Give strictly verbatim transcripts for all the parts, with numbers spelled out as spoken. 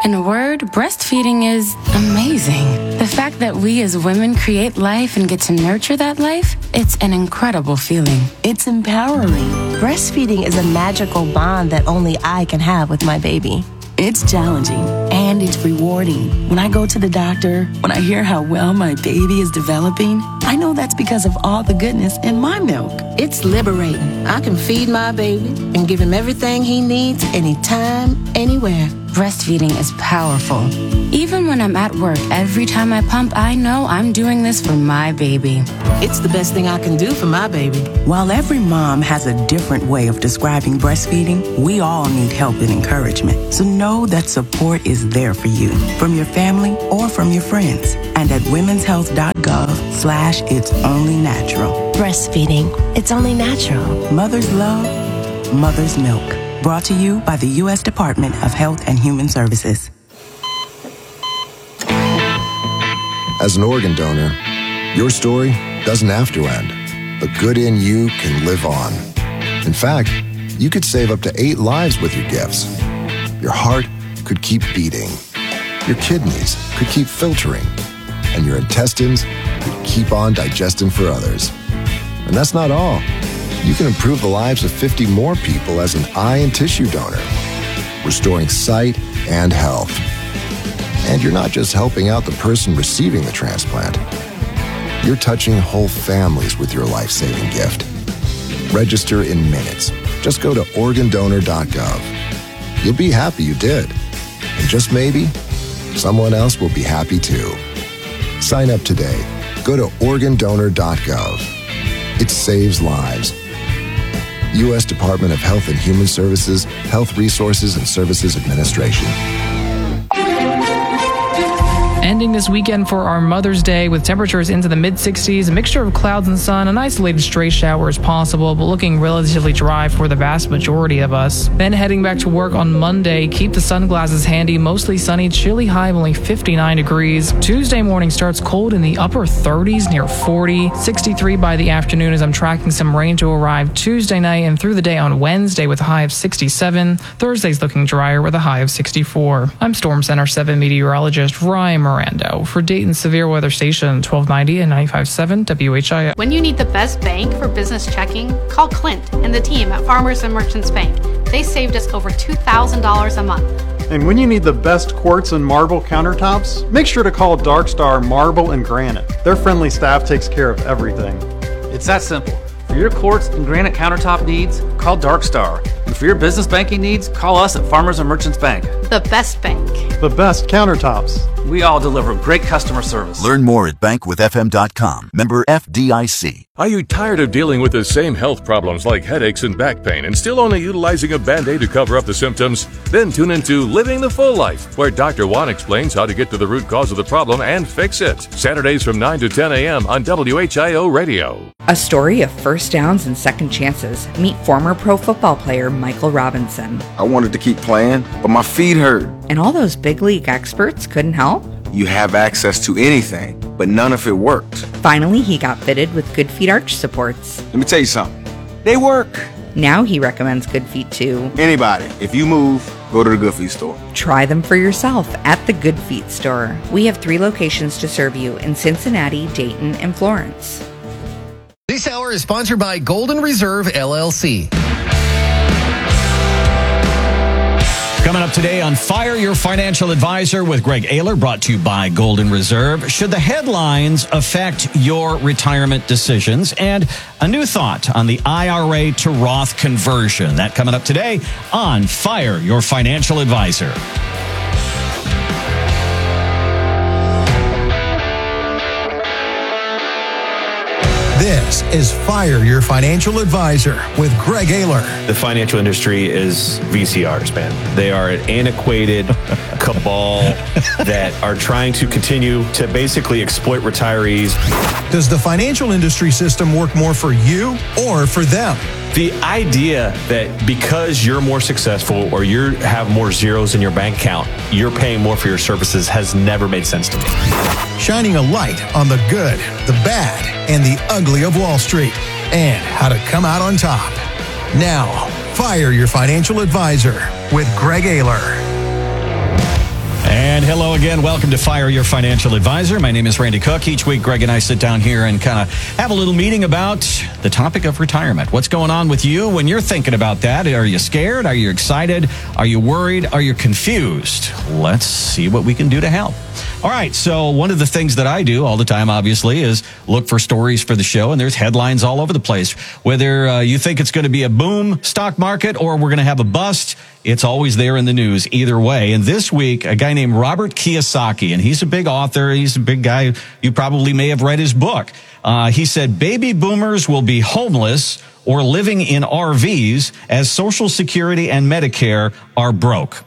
In a word, breastfeeding is amazing. The fact that we as women create life and get to nurture that life, it's an incredible feeling. It's empowering. Breastfeeding is a magical bond that only I can have with my baby. It's challenging and it's rewarding. When I go to the doctor, when I hear how well my baby is developing, I know that's because of all the goodness in my milk. It's liberating. I can feed my baby and give him everything he needs anytime, anywhere. Breastfeeding is powerful. Even when I'm at work, every time I pump, I know I'm doing this for my baby. It's the best thing I can do for my baby. While every mom has a different way of describing breastfeeding, we all need help and encouragement. So know that support is there for you, from your family or from your friends. And at womens health dot gov slash it's only natural. Breastfeeding, it's only natural. Mother's love, mother's milk. Brought to you by the U S Department of Health and Human Services. As an organ donor, your story doesn't have to end. The good in you can live on. In fact, you could save up to eight lives with your gifts. Your heart could keep beating. Your kidneys could keep filtering. And your intestines could keep on digesting for others. And that's not all. You can improve the lives of fifty more people as an eye and tissue donor, restoring sight and health. And you're not just helping out the person receiving the transplant. You're touching whole families with your life-saving gift. Register in minutes. Just go to organ donor dot gov. You'll be happy you did. And just maybe, someone else will be happy too. Sign up today. Go to organ donor dot gov. It saves lives. U S Department of Health and Human Services, Health Resources and Services Administration. Ending this weekend for our Mother's Day with temperatures into the mid sixties, a mixture of clouds and sun, an isolated stray shower is possible, but looking relatively dry for the vast majority of us. Then heading back to work on Monday, keep the sunglasses handy, mostly sunny, chilly high of only fifty-nine degrees. Tuesday morning starts cold in the upper thirties near forty, sixty-three by the afternoon as I'm tracking some rain to arrive Tuesday night and through the day on Wednesday with a high of sixty-seven. Thursday's looking drier with a high of sixty-four. I'm Storm Center seven meteorologist Ryan Miranda for Dayton Severe Weather Station twelve ninety and ninety-five point seven W H I O. When you need the best bank for business checking, call Clint and the team at Farmers and Merchants Bank. They saved us over two thousand dollars a month. And when you need the best quartz and marble countertops, make sure to call Dark Star Marble and Granite. Their friendly staff takes care of everything. It's that simple. For your quartz and granite countertop needs, call Dark Star. And for your business banking needs, call us at Farmers and Merchants Bank. The best bank. The best countertops. We all deliver great customer service. Learn more at bank with f m dot com. Member F D I C. Are you tired of dealing with the same health problems like headaches and back pain and still only utilizing a Band-Aid to cover up the symptoms? Then tune into Living the Full Life, where Doctor Juan explains how to get to the root cause of the problem and fix it. Saturdays from nine to ten a.m. on W H I O Radio. A story of first downs and second chances. Meet former pro football player Michael Robinson. I wanted to keep playing, but my feet hurt. And all those big league experts couldn't help? You have access to anything, but none of it worked. Finally, he got fitted with Good Feet arch supports. Let me tell you something. They work. Now he recommends Good Feet to anybody. If you move, go to the Good Feet store. Try them for yourself at the Good Feet store. We have three locations to serve you in Cincinnati, Dayton, and Florence. This hour is sponsored by Golden Reserve, L L C. Coming up today on Fire Your Financial Advisor with Greg Ayler, brought to you by Golden Reserve. Should the headlines affect your retirement decisions? And a new thought on the I R A to Roth conversion. That coming up today on Fire Your Financial Advisor. This is Fire Your Financial Advisor with Greg Ayler. The financial industry is V C Rs, man. They are an antiquated cabal that are trying to continue to basically exploit retirees. Does the financial industry system work more for you or for them? The idea that because you're more successful or you have more zeros in your bank account, you're paying more for your services has never made sense to me. Shining a light on the good, the bad, and the ugly of Wall Street, and how to come out on top. Now, Fire Your Financial Advisor with Greg Ayler. And hello again. Welcome to Fire Your Financial Advisor. My name is Randy Cook. Each week, Greg and I sit down here and kind of have a little meeting about the topic of retirement. What's going on with you when you're thinking about that? Are you scared? Are you excited? Are you worried? Are you confused? Let's see what we can do to help. All right, so one of the things that I do all the time, obviously, is look for stories for the show, and there's headlines all over the place. Whether uh, you think it's going to be a boom stock market or we're going to have a bust, it's always there in the news either way. And this week, a guy named Robert Kiyosaki, and he's a big author. He's a big guy. You probably may have read his book. Uh, he said, baby boomers will be homeless or living in R Vs as Social Security and Medicare are broke.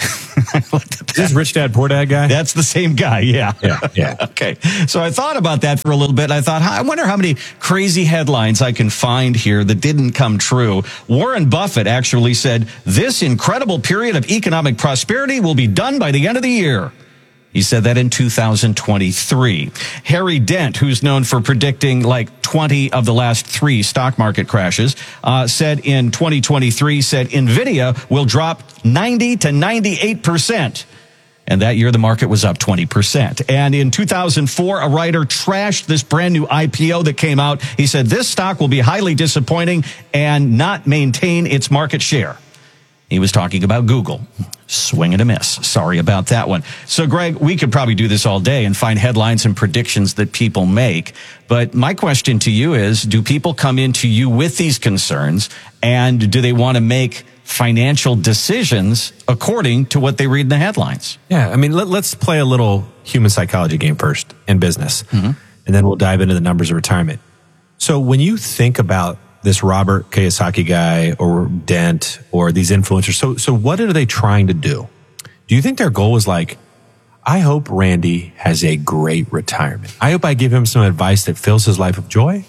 Is this Rich Dad, Poor Dad guy? That's the same guy, yeah. Yeah, yeah. Okay. So I thought about that for a little bit. I thought, I wonder how many crazy headlines I can find here that didn't come true. Warren Buffett actually said, this incredible period of economic prosperity will be done by the end of the year. He said that in two thousand twenty-three. Harry Dent, who's known for predicting like twenty of the last three stock market crashes, uh, said in twenty twenty-three, said NVIDIA will drop ninety to ninety-eight percent. And that year, the market was up twenty percent. And in two thousand four, a writer trashed this brand new I P O that came out. He said, this stock will be highly disappointing and not maintain its market share. He was talking about Google. Swing and a miss. Sorry about that one. So, Greg, we could probably do this all day and find headlines and predictions that people make. But my question to you is, do people come into you with these concerns, and do they want to make financial decisions according to what they read in the headlines? Yeah, I mean, let, let's play a little human psychology game first in business, mm-hmm. and then we'll dive into the numbers of retirement. So when you think about this Robert Kiyosaki guy or Dent or these influencers, so so what are they trying to do? Do you think their goal is like, I hope Randy has a great retirement. I hope I give him some advice that fills his life with joy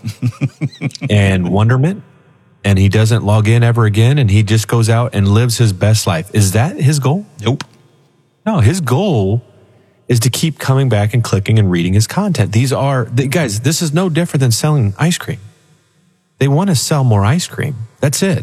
and wonderment, and he doesn't log in ever again, and he just goes out and lives his best life. Is that his goal? Nope. No, his goal is to keep coming back and clicking and reading his content. These are, the, guys, this is no different than selling ice cream. They want to sell more ice cream. That's it.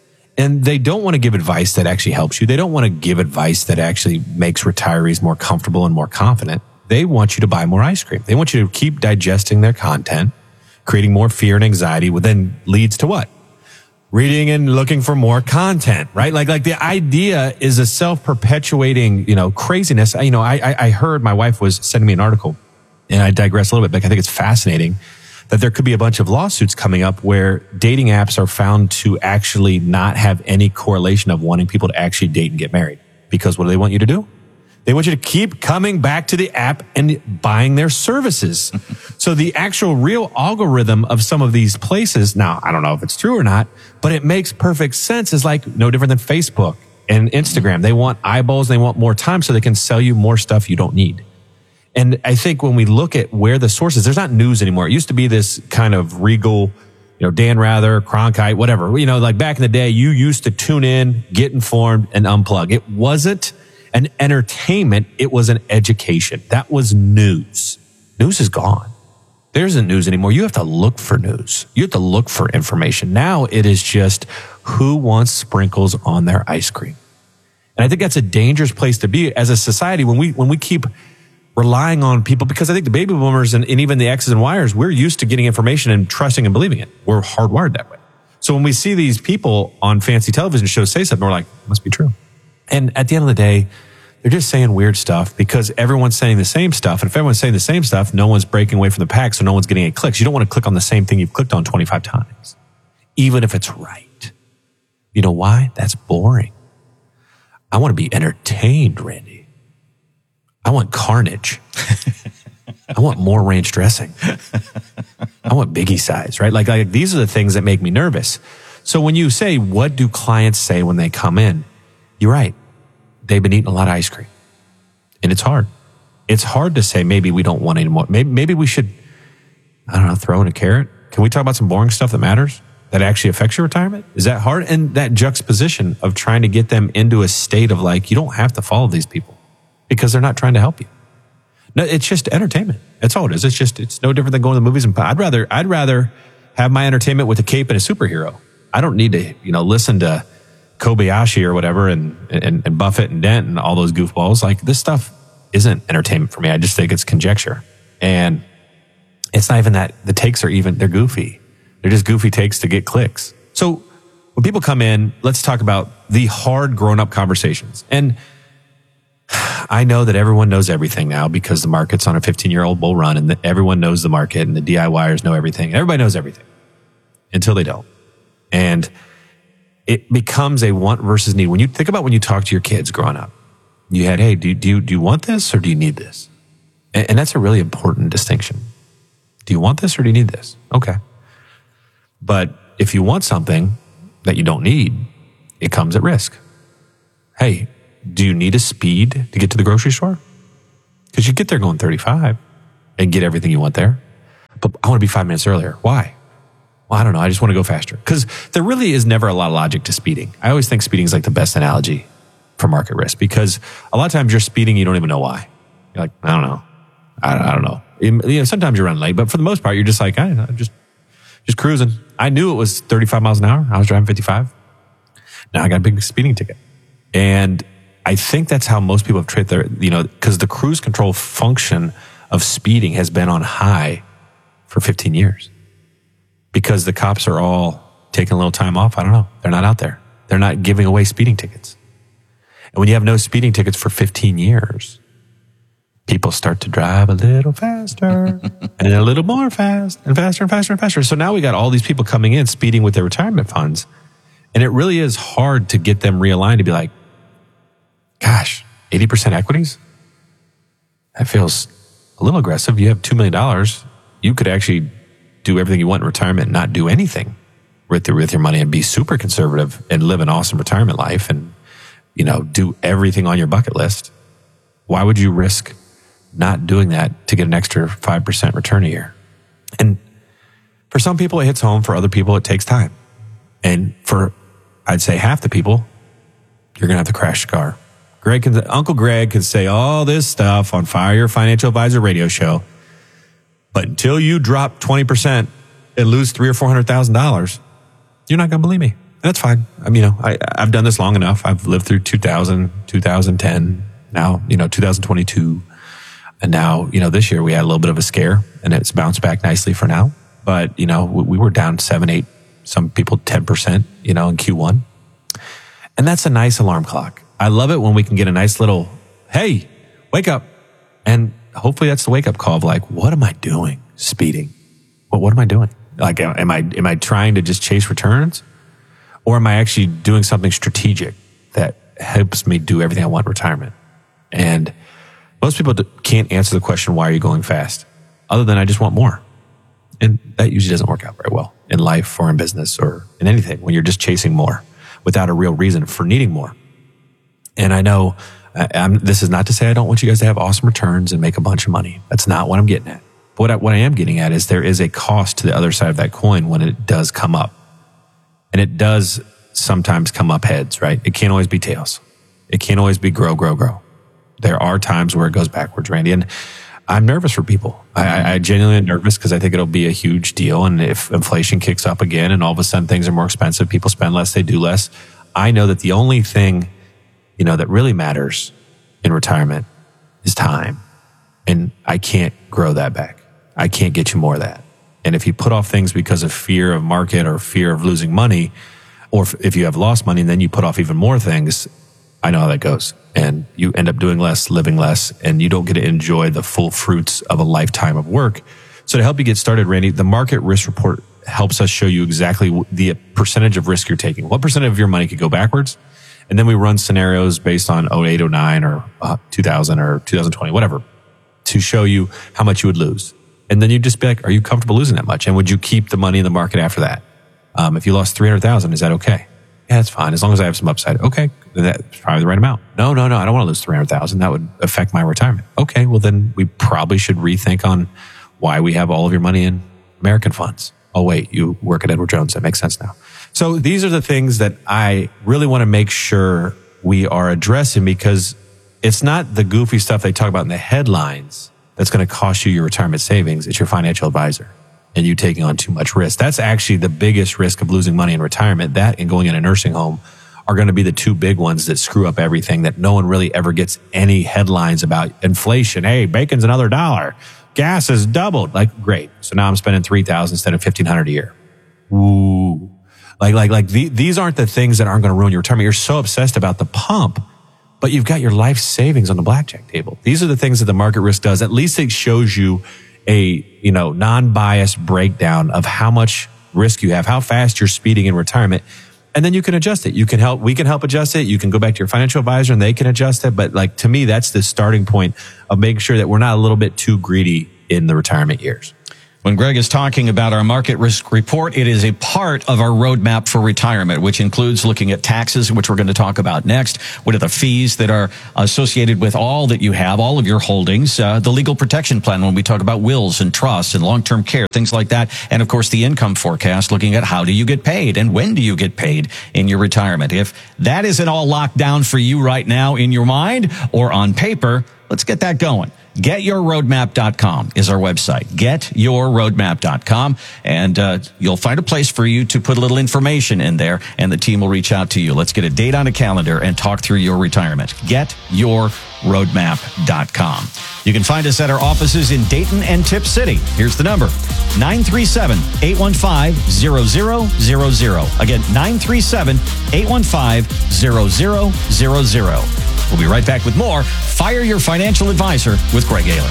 And they don't want to give advice that actually helps you. They don't want to give advice that actually makes retirees more comfortable and more confident. They want you to buy more ice cream. They want you to keep digesting their content, creating more fear and anxiety, which then leads to what? Reading and looking for more content, right? Like, like the idea is a self-perpetuating, you know, craziness. You know, I, I heard my wife was sending me an article, and I digress a little bit, but I think it's fascinating that there could be a bunch of lawsuits coming up where dating apps are found to actually not have any correlation of wanting people to actually date and get married. Because what do they want you to do? They want you to keep coming back to the app and buying their services. So the actual real algorithm of some of these places, now, I don't know if it's true or not, but it makes perfect sense. It's like no different than Facebook and Instagram. They want eyeballs. They want more time so they can sell you more stuff you don't need. And I think when we look at where the source is, there's not news anymore. It used to be this kind of regal, you know, Dan Rather, Cronkite, whatever. You know, like back in the day, you used to tune in, get informed, and unplug. It wasn't an entertainment. It was an education. That was news. News is gone. There isn't news anymore. You have to look for news. You have to look for information. Now it is just who wants sprinkles on their ice cream. And I think that's a dangerous place to be as a society when we, when we keep relying on people, because I think the baby boomers and, and even the X's and Y's, we're used to getting information and trusting and believing it. We're hardwired that way. So when we see these people on fancy television shows say something, we're like, it must be true. And at the end of the day, they're just saying weird stuff because everyone's saying the same stuff. And if everyone's saying the same stuff, no one's breaking away from the pack, so no one's getting any clicks. You don't want to click on the same thing you've clicked on twenty-five times, even if it's right. You know why? That's boring. I want to be entertained, Randy. I want carnage. I want more ranch dressing. I want Biggie size, right? Like, like these are the things that make me nervous. So when you say, what do clients say when they come in? You're right. They've been eating a lot of ice cream. And it's hard. It's hard to say, maybe we don't want any more. Maybe, maybe we should, I don't know, throw in a carrot. Can we talk about some boring stuff that matters, that actually affects your retirement? Is that hard? And that juxtaposition of trying to get them into a state of like, you don't have to follow these people because they're not trying to help you. No, it's just entertainment. That's all it is. It's just, it's no different than going to the movies. And I'd rather, I'd rather have my entertainment with a cape and a superhero. I don't need to, you know, listen to Kobayashi or whatever and, and, and Buffett and Dent and all those goofballs. Like this stuff, isn't entertainment for me. I just think it's conjecture. And it's not even that the takes are even, they're goofy. They're just goofy takes to get clicks. So when people come in, let's talk about the hard grown-up conversations. And I know that everyone knows everything now because the market's on a fifteen-year-old bull run and the, everyone knows the market and the DIYers know everything. Everybody knows everything until they don't. And it becomes a want versus need. When you think about when you talk to your kids growing up, you had, hey, do you, do you, do you want this or do you need this? And, and that's a really important distinction. Do you want this or do you need this? Okay. But if you want something that you don't need, it comes at risk. Hey, do you need a speed to get to the grocery store? Because you get there going thirty-five and get everything you want there. But I want to be five minutes earlier. Why? Well, I don't know. I just want to go faster. Because there really is never a lot of logic to speeding. I always think speeding is like the best analogy for market risk because a lot of times you're speeding, you don't even know why. You're like, I don't know. I, I don't know. You know, sometimes you run late, but for the most part, you're just like, I don't know, just, just cruising. I knew it was thirty-five miles an hour. I was driving fifty-five. Now I got a big speeding ticket. And I think that's how most people have treated their, you know, because the cruise control function of speeding has been on high for fifteen years. Because the cops are all taking a little time off. I don't know. They're not out there. They're not giving away speeding tickets. And when you have no speeding tickets for fifteen years, people start to drive a little faster and a little more fast and faster and faster and faster. So now we got all these people coming in speeding with their retirement funds. And it really is hard to get them realigned to be like, gosh, eighty percent equities? That feels a little aggressive. You have two million dollars. You could actually do everything you want in retirement and not do anything with your, with your money and be super conservative and live an awesome retirement life and, you know, do everything on your bucket list. Why would you risk not doing that to get an extra five percent return a year? And for some people, it hits home. For other people, it takes time. And for, I'd say half the people, you're going to have to crash the car. Greg can, Uncle Greg can say all this stuff on Fire Your Financial Advisor radio show. But until you drop twenty percent and lose three or four hundred thousand dollars, you're not going to believe me. And that's fine. I mean, you know, I, I've done this long enough. I've lived through two thousand, two thousand ten, now, you know, two thousand twenty-two. And now, you know, this year we had a little bit of a scare and it's bounced back nicely for now. But, you know, we, we were down seven, eight, some people ten percent, you know, in Q one. And that's a nice alarm clock. I love it when we can get a nice little, hey, wake up. And hopefully that's the wake up call of like, what am I doing? Speeding. What, what am I doing? Like, am I, am I trying to just chase returns? Or am I actually doing something strategic that helps me do everything I want in retirement? And most people can't answer the question, why are you going fast? Other than I just want more. And that usually doesn't work out very well in life or in business or in anything when you're just chasing more without a real reason for needing more. And I know I'm, this is not to say I don't want you guys to have awesome returns and make a bunch of money. That's not what I'm getting at. But what I, what I am getting at is there is a cost to the other side of that coin when it does come up. And it does sometimes come up heads, right? It can't always be tails. It can't always be grow, grow, grow. There are times where it goes backwards, Randy. And I'm nervous for people. I, I genuinely am nervous because I think it'll be a huge deal. And if inflation kicks up again and all of a sudden things are more expensive, people spend less, they do less. I know that the only thing, you know, that really matters in retirement is time. And I can't grow that back. I can't get you more of that. And if you put off things because of fear of market or fear of losing money, or if you have lost money and then you put off even more things, I know how that goes. And you end up doing less, living less, and you don't get to enjoy the full fruits of a lifetime of work. So to help you get started, Randy, the Market Risk Report helps us show you exactly the percentage of risk you're taking. What percent of your money could go backwards? And then we run scenarios based on oh eight, oh nine, or uh, two thousand or two thousand twenty, whatever, to show you how much you would lose. And then you'd just be like, are you comfortable losing that much? And would you keep the money in the market after that? Um, if you lost three hundred thousand, is that okay? Yeah, that's fine. As long as I have some upside. Okay. That's probably the right amount. No, no, no. I don't want to lose three hundred thousand. That would affect my retirement. Okay. Well, then we probably should rethink on why we have all of your money in American funds. Oh, wait, you work at Edward Jones. That makes sense now. So these are the things that I really want to make sure we are addressing, because it's not the goofy stuff they talk about in the headlines that's going to cost you your retirement savings. It's your financial advisor and you taking on too much risk. That's actually the biggest risk of losing money in retirement. That and going in a nursing home are going to be the two big ones that screw up everything, that no one really ever gets any headlines about. Inflation. Hey, bacon's another dollar. Gas has doubled. Like, great. So now I'm spending three thousand dollars instead of fifteen hundred dollars a year. Ooh. Like, like, like the, these aren't the things that aren't going to ruin your retirement. You're so obsessed about the pump, but you've got your life savings on the blackjack table. These are the things that the market risk does. At least it shows you a, you know, non-biased breakdown of how much risk you have, how fast you're speeding in retirement. And then you can adjust it. You can help, we can help adjust it. You can go back to your financial advisor and they can adjust it. But like, to me, that's the starting point of making sure that we're not a little bit too greedy in the retirement years. When Greg is talking about our market risk report, it is a part of our roadmap for retirement, which includes looking at taxes, which we're going to talk about next. What are the fees that are associated with all that you have, all of your holdings, uh, the legal protection plan when we talk about wills and trusts and long-term care, things like that. And of course, the income forecast, looking at how do you get paid and when do you get paid in your retirement. If that isn't all locked down for you right now in your mind or on paper, let's get that going. get your roadmap dot com is our website. get your roadmap dot com. And uh, you'll find a place for you to put a little information in there, and the team will reach out to you. Let's get a date on a calendar and talk through your retirement. get your roadmap dot com. You can find us at our offices in Dayton and Tip City. Here's the number, nine three seven, eight one five, zero zero zero zero. Again, nine three seven, eight one five, zero zero zero zero. We'll be right back with more Fire Your Financial Advisor with Greg Ayler.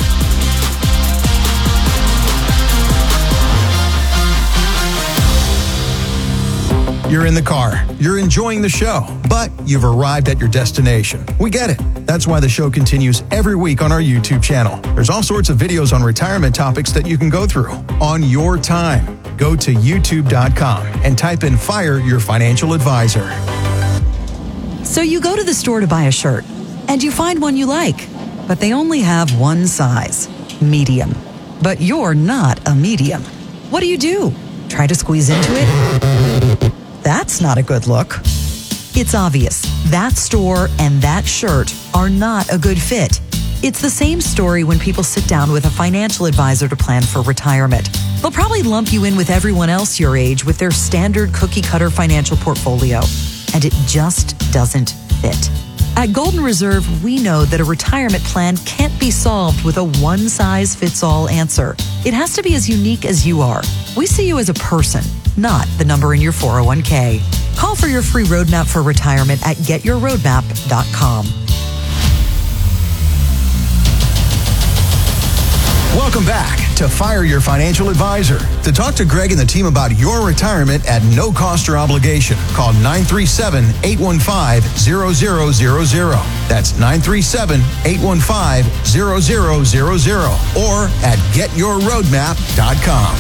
You're in the car, you're enjoying the show, but you've arrived at your destination. We get it. That's why the show continues every week on our YouTube channel. There's all sorts of videos on retirement topics that you can go through on your time. Go to youtube dot com and type in Fire Your Financial Advisor. So you go to the store to buy a shirt, and you find one you like, but they only have one size, medium. But you're not a medium. What do you do? Try to squeeze into it? That's not a good look. It's obvious. That store and that shirt are not a good fit. It's the same story when people sit down with a financial advisor to plan for retirement. They'll probably lump you in with everyone else your age with their standard cookie-cutter financial portfolio, and it just doesn't fit. At Golden Reserve, we know that a retirement plan can't be solved with a one-size-fits-all answer. It has to be as unique as you are. We see you as a person, not the number in your four oh one k. Call for your free roadmap for retirement at get your roadmap dot com. Welcome back to Fire Your Financial Advisor. To talk to Greg and the team about your retirement at no cost or obligation, call nine three seven, eight one five, zero zero zero zero. That's nine three seven, eight one five, zero zero zero zero or at get your roadmap dot com.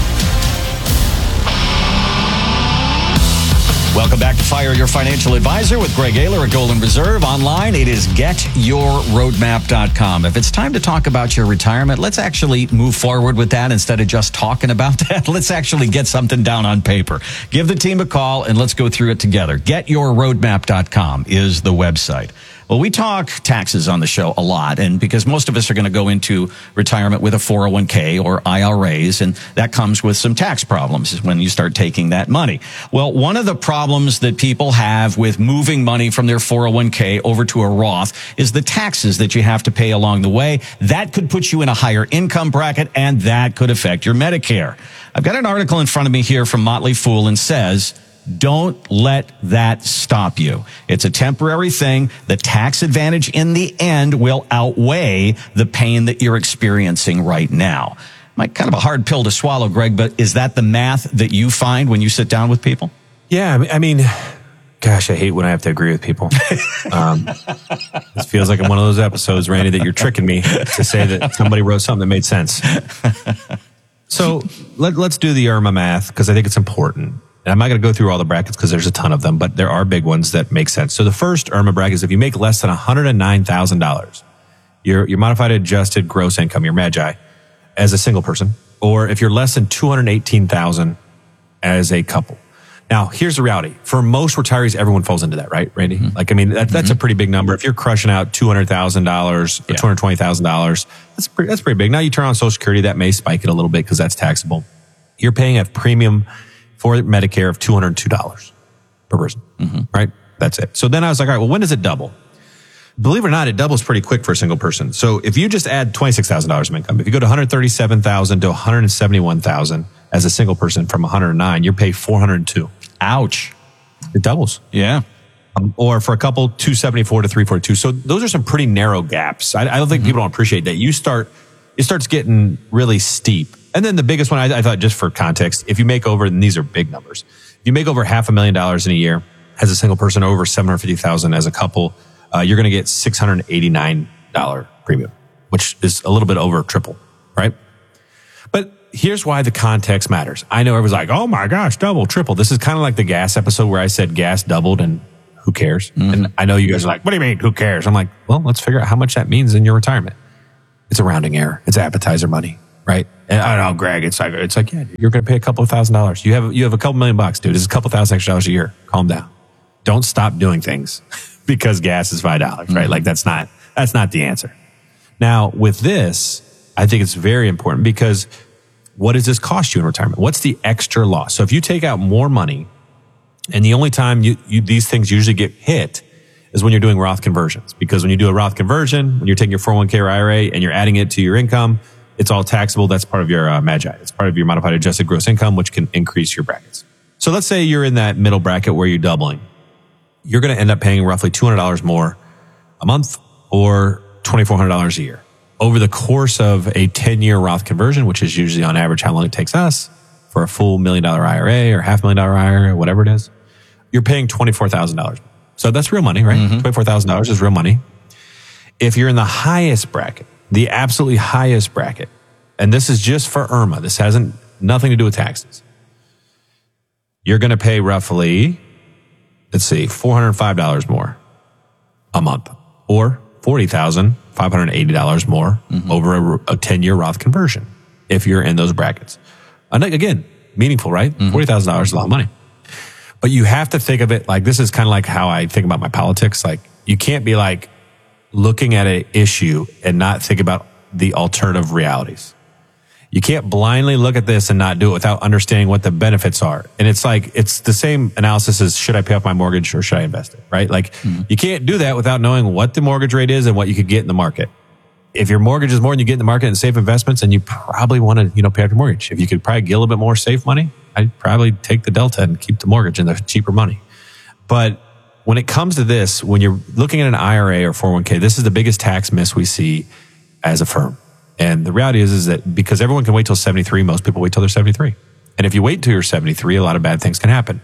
Welcome back to Fire Your Financial Advisor with Greg Ayler at Golden Reserve. Online, it is get your roadmap dot com. If it's time to talk about your retirement, let's actually move forward with that instead of just talking about that. Let's actually get something down on paper. Give the team a call and let's go through it together. get your roadmap dot com is the website. Well, we talk taxes on the show a lot, and because most of us are going to go into retirement with a four oh one k or I R As, and that comes with some tax problems when you start taking that money. Well, one of the problems that people have with moving money from their four oh one k over to a Roth is the taxes that you have to pay along the way. That could put you in a higher income bracket, and that could affect your Medicare. I've got an article in front of me here from Motley Fool, and says, don't let that stop you. It's a temporary thing. The tax advantage in the end will outweigh the pain that you're experiencing right now. Might kind of a hard pill to swallow, Greg, but is that the math that you find when you sit down with people? Yeah, I mean, gosh, I hate when I have to agree with people. Um, this feels like one of those episodes, Randy, that you're tricking me to say that somebody wrote something that made sense. So let, let's do the I R M A math, because I think it's important. And I'm not going to go through all the brackets because there's a ton of them, but there are big ones that make sense. So the first I R M A bracket is if you make less than one hundred nine thousand dollars, your, your modified adjusted gross income, your MAGI, as a single person, or if you're less than two hundred eighteen thousand dollars as a couple. Now, here's the reality. For most retirees, everyone falls into that, right, Randy? Mm-hmm. Like, I mean, that, that's mm-hmm. a pretty big number. If you're crushing out two hundred thousand dollars or yeah. two hundred twenty thousand dollars, that's pretty, that's pretty big. Now you turn on Social Security, that may spike it a little bit because that's taxable. You're paying a premium for Medicare of two hundred two dollars per person, mm-hmm. right? That's it. So then I was like, all right, well, when does it double? Believe it or not, it doubles pretty quick for a single person. So if you just add twenty-six thousand dollars of income, if you go to one hundred thirty-seven thousand dollars to one hundred seventy-one thousand dollars as a single person from one hundred nine, you're paid four hundred two. Ouch. It doubles. Yeah. Um, or for a couple, two seventy-four to three forty-two. So those are some pretty narrow gaps. I, I don't think mm-hmm. people don't appreciate that. You start, it starts getting really steep. And then the biggest one, I, I thought, just for context, if you make over, and these are big numbers, if you make over half a million dollars in a year as a single person, over seven hundred fifty thousand dollars as a couple, uh, you're going to get six hundred eighty-nine dollars premium, which is a little bit over triple, right? But here's why the context matters. I know everyone's like, oh my gosh, double, triple. This is kind of like the gas episode where I said gas doubled and who cares? Mm-hmm. And I know you guys are like, what do you mean, who cares? I'm like, well, let's figure out how much that means in your retirement. It's a rounding error. It's appetizer money, right? And I don't know, Greg, it's like, it's like, yeah, you're going to pay a couple of thousand dollars. You have, you have a couple million bucks, dude. It's a couple thousand extra dollars a year. Calm down. Don't stop doing things because gas is five dollars, right? Mm-hmm. Like that's not, that's not the answer. Now with this, I think it's very important because what does this cost you in retirement? What's the extra loss? So if you take out more money, and the only time you, you these things usually get hit is when you're doing Roth conversions. Because when you do a Roth conversion, when you're taking your four oh one k or I R A and you're adding it to your income, it's all taxable. That's part of your uh, MAGI. It's part of your modified adjusted gross income, which can increase your brackets. So let's say you're in that middle bracket where you're doubling. You're going to end up paying roughly two hundred dollars more a month or twenty-four hundred dollars a year. Over the course of a ten-year Roth conversion, which is usually on average how long it takes us for a full million dollar I R A or half million dollar I R A or whatever it is, you're paying twenty-four thousand dollars. So that's real money, right? Mm-hmm. twenty-four thousand dollars is real money. If you're in the highest bracket, the absolutely highest bracket, and this is just for I R M A, this hasn't nothing to do with taxes, you're going to pay roughly, let's see, four hundred five dollars more a month or forty thousand five hundred eighty dollars more mm-hmm. over a, a ten-year Roth conversion if you're in those brackets. And again, meaningful, right? Mm-hmm. forty thousand dollars is a lot of money. But you have to think of it like, this is kind of like how I think about my politics. Like, you can't be like looking at an issue and not think about the alternative realities. You can't blindly look at this and not do it without understanding what the benefits are. And it's like, it's the same analysis as should I pay off my mortgage or should I invest it, right? Like, mm-hmm. you can't do that without knowing what the mortgage rate is and what you could get in the market. If your mortgage is more than you get in the market in safe investments, then you probably want to, you know, pay off your mortgage. If you could probably get a little bit more safe money, I'd probably take the delta and keep the mortgage and the cheaper money. But when it comes to this, when you're looking at an I R A or four oh one k, this is the biggest tax miss we see as a firm. And the reality is, is that because everyone can wait till seventy-three, most people wait till they're seventy-three. And if you wait till you're seventy-three, a lot of bad things can happen.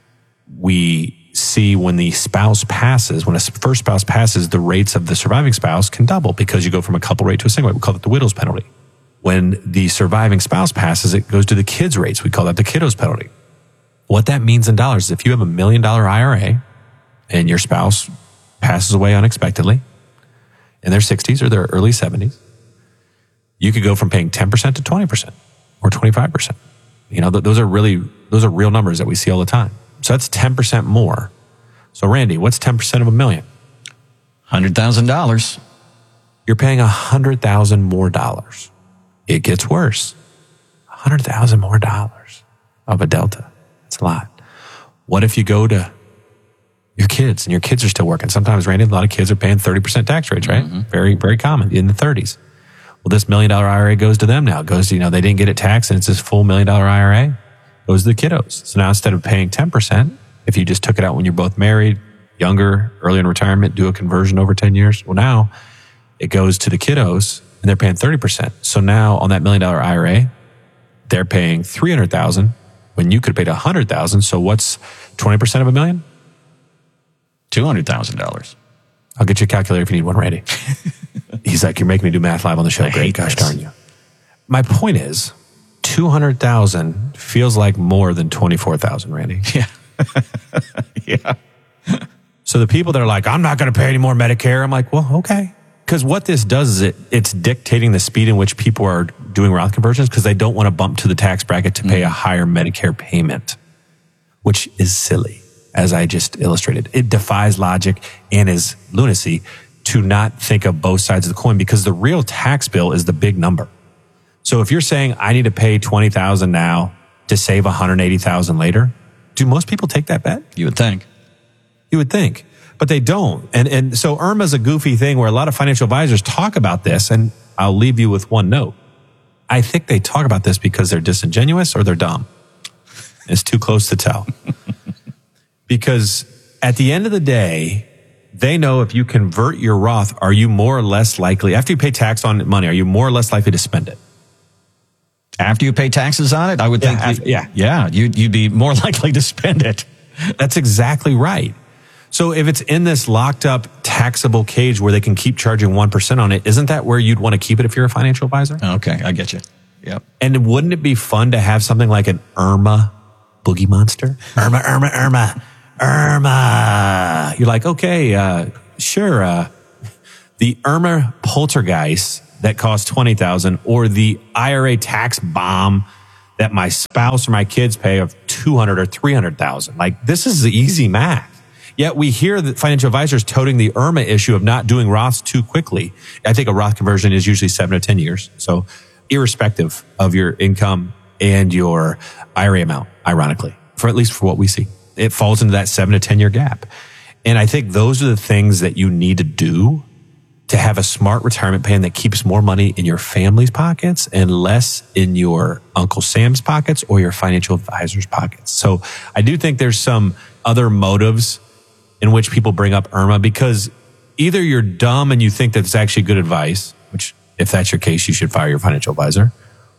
We see when the spouse passes, when a first spouse passes, the rates of the surviving spouse can double because you go from a couple rate to a single rate. We call it the widow's penalty. When the surviving spouse passes, it goes to the kids' rates. We call that the kiddo's penalty. What that means in dollars is if you have a million dollar I R A and your spouse passes away unexpectedly in their sixties or their early seventies, you could go from paying ten percent to twenty percent or twenty-five percent. You know, th- those are really, those are real numbers that we see all the time. So that's ten percent more. So Randy, what's ten percent of a million? one hundred thousand dollars. You're paying one hundred thousand dollars more dollars. It gets worse. one hundred thousand dollars more dollars of a delta. That's a lot. What if you go to your kids and your kids are still working? Sometimes, Randy, a lot of kids are paying thirty percent tax rates, right? Mm-hmm. Very, very common in the thirties. Well, this million dollar I R A goes to them now. It goes to, you know, they didn't get it taxed and it's this full million dollar I R A. It goes to the kiddos. So now instead of paying ten percent, if you just took it out when you're both married, younger, early in retirement, do a conversion over ten years, well, now it goes to the kiddos and they're paying thirty percent. So now on that million dollar I R A, they're paying three hundred thousand dollars when you could have paid one hundred thousand dollars. So what's twenty percent of a million? two hundred thousand dollars. I'll get you a calculator if you need one, Randy. He's like, you're making me do math live on the show. I Great. Gosh darn you. My point is, two hundred thousand feels like more than twenty-four thousand, Randy. Yeah. Yeah. So the people that are like, I'm not going to pay any more Medicare. I'm like, well, okay. Because what this does is it it's dictating the speed in which people are doing Roth conversions because they don't want to bump to the tax bracket to pay mm. a higher Medicare payment, which is silly, as I just illustrated. It defies logic and is lunacy to not think of both sides of the coin because the real tax bill is the big number. So if you're saying I need to pay twenty thousand dollars now to save one hundred eighty thousand dollars later, do most people take that bet? You would think. You would think, but they don't. And and so I R M A is a goofy thing where a lot of financial advisors talk about this, and I'll leave you with one note. I think they talk about this because they're disingenuous or they're dumb. It's too close to tell. Because at the end of the day, they know if you convert your Roth, are you more or less likely, after you pay tax on money, are you more or less likely to spend it? After you pay taxes on it, I would Yeah, think, after- you, yeah, yeah, you'd, you'd be more likely to spend it. That's exactly right. So if it's in this locked up taxable cage where they can keep charging one percent on it, isn't that where you'd want to keep it if you're a financial advisor? Okay, I get you. Yep. And wouldn't it be fun to have something like an I R M A boogie monster? I R M A, I R M A, I R M A, I R M A. You're like, okay, uh, sure. Uh, the I R M A poltergeist that costs twenty thousand dollars or the I R A tax bomb that my spouse or my kids pay of two hundred thousand dollars or three hundred thousand dollars. Like, this is the easy math. Yet we hear that financial advisors toting the I R M A issue of not doing Roths too quickly. I think a Roth conversion is usually seven to ten years. So irrespective of your income and your I R A amount, ironically, for at least for what we see, it falls into that seven to ten year gap. And I think those are the things that you need to do to have a smart retirement plan that keeps more money in your family's pockets and less in your Uncle Sam's pockets or your financial advisor's pockets. So I do think there's some other motives in which people bring up I R M A, because either you're dumb and you think that it's actually good advice, which if that's your case, you should fire your financial advisor,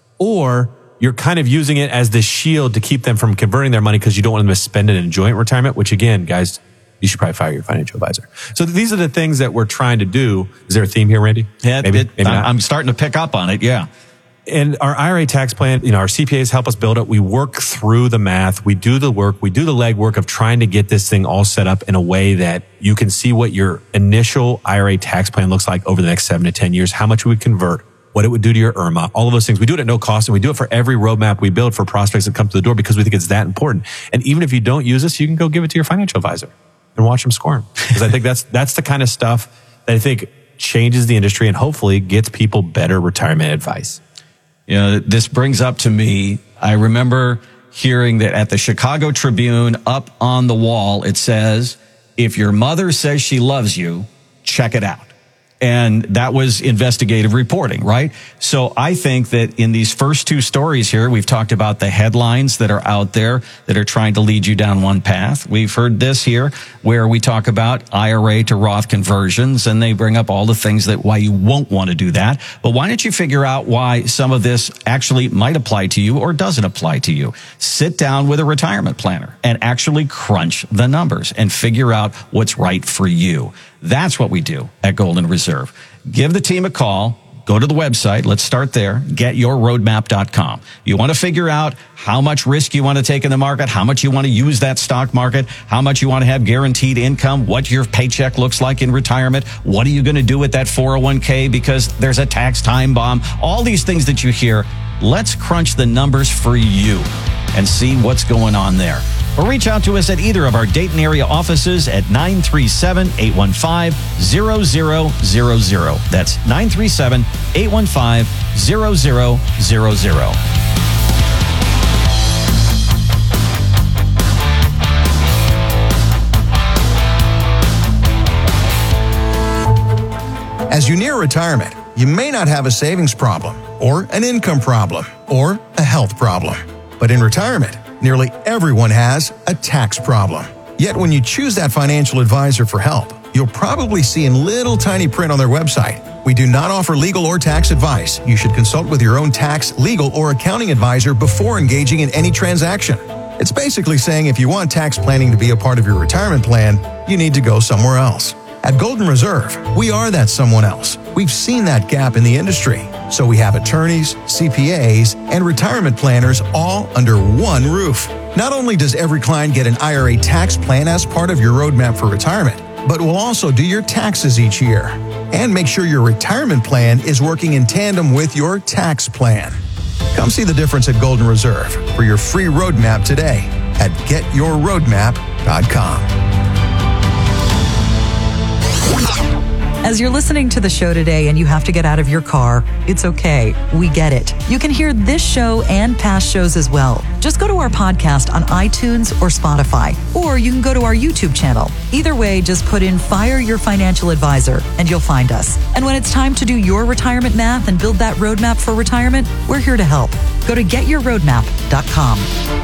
or you're kind of using it as the shield to keep them from converting their money because you don't want them to spend it in joint retirement, which again, guys, you should probably fire your financial advisor. So these are the things that we're trying to do. Is there a theme here, Randy? Yeah, maybe, it, maybe not. I'm starting to pick up on it. Yeah. And our I R A tax plan, you know, our C P As help us build it. We work through the math. We do the work. We do the legwork of trying to get this thing all set up in a way that you can see what your initial I R A tax plan looks like over the next seven to ten years, how much we would convert, what it would do to your I R M A, all of those things. We do it at no cost, and we do it for every roadmap we build for prospects that come to the door because we think it's that important. And even if you don't use this, you can go give it to your financial advisor and watch them squirm. Because I think that's that's the kind of stuff that I think changes the industry and hopefully gets people better retirement advice. You know, this brings up to me, I remember hearing that at the Chicago Tribune, up on the wall, it says, if your mother says she loves you, check it out. And that was investigative reporting, right? So I think that in these first two stories here, we've talked about the headlines that are out there that are trying to lead you down one path. We've heard this here where we talk about I R A to Roth conversions, and they bring up all the things that why you won't want to do that. But why don't you figure out why some of this actually might apply to you or doesn't apply to you? Sit down with a retirement planner and actually crunch the numbers and figure out what's right for you. That's what we do at Golden Reserve. Give the team a call. Go to the website. Let's start there. get your roadmap dot com. You want to figure out how much risk you want to take in the market, how much you want to use that stock market, how much you want to have guaranteed income, what your paycheck looks like in retirement, what are you going to do with that four oh one k because there's a tax time bomb, all these things that you hear. Let's crunch the numbers for you and see what's going on there. Or reach out to us at either of our Dayton area offices at nine three seven, eight one five, zero zero zero zero. That's nine three seven, eight one five, zero zero zero zero. As you near retirement, you may not have a savings problem, or an income problem, or a health problem. But in retirement, nearly everyone has a tax problem. Yet when you choose that financial advisor for help, you'll probably see in little tiny print on their website, we do not offer legal or tax advice. You should consult with your own tax, legal, or accounting advisor before engaging in any transaction. It's basically saying if you want tax planning to be a part of your retirement plan, you need to go somewhere else. At Golden Reserve, we are that someone else. We've seen that gap in the industry. So we have attorneys, C P As, and retirement planners all under one roof. Not only does every client get an I R A tax plan as part of your roadmap for retirement, but we'll also do your taxes each year and make sure your retirement plan is working in tandem with your tax plan. Come see the difference at Golden Reserve for your free roadmap today at get your roadmap dot com. As you're listening to the show today and you have to get out of your car, it's okay. We get it. You can hear this show and past shows as well. Just go to our podcast on iTunes or Spotify, or you can go to our YouTube channel. Either way, just put in Fire Your Financial Advisor and you'll find us. And when it's time to do your retirement math and build that roadmap for retirement, we're here to help. Go to get your roadmap dot com.